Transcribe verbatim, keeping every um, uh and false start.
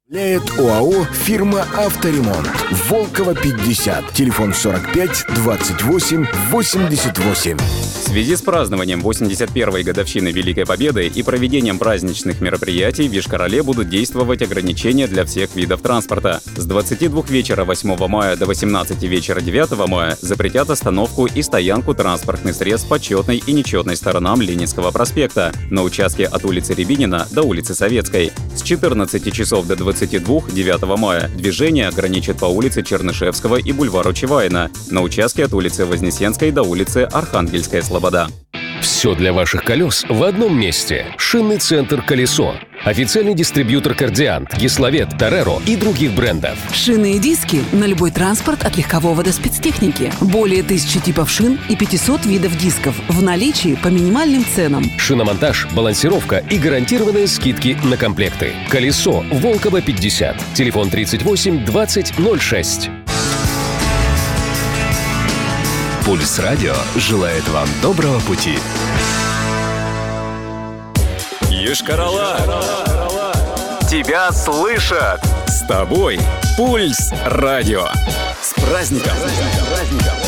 ОАО «Фирма Авторемонт». Волкова, пятьдесят. Телефон сорок пять двадцать восемь восемьдесят восемь. В связи с празднованием восемьдесят первой годовщины Великой Победы и проведением праздничных мероприятий в Йошкар-Оле будут действовать ограничения для всех видов транспорта. С двадцати двух вечера восьмого мая до восемнадцати вечера девятого мая запретят остановку и стоянку транспортных средств по четной и нечетной сторонам Ленинского проспекта на участке от улицы Рябинина до улицы Советской. С четырнадцати часов до двадцати двух девятого мая движение ограничат по улице Чернышевского и бульвару Чевайна на участке от улицы Вознесенской до улицы Архангельская Слобода. Все для ваших колес в одном месте. Шинный центр «Колесо». Официальный дистрибьютор «Кардиант», «Гисловет», «Тореро» и других брендов. Шины и диски на любой транспорт от легкового до спецтехники. Более тысячи типов шин и пятисот видов дисков в наличии по минимальным ценам. Шиномонтаж, балансировка и гарантированные скидки на комплекты. «Колесо», Волкова, пятьдесят. Телефон тридцать восемь двадцать ноль шесть. Пульс радио желает вам доброго пути. Йошкар-Ола! Тебя слышат! С тобой Пульс радио! С праздником!